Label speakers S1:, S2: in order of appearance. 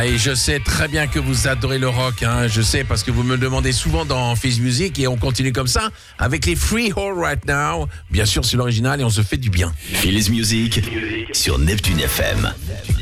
S1: Ah, et je sais très bien que vous adorez le rock, hein. Je sais parce que vous me le demandez souvent dans Fizz Music et on continue comme ça avec les Free All Right Now. Bien sûr, c'est l'original et on se fait du bien.
S2: Fizz Music sur Neptune FM.